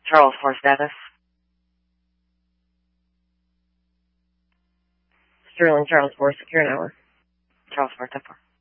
Charles 4 status. Sterling Charles 4, secure an hour. Charles 4, 4.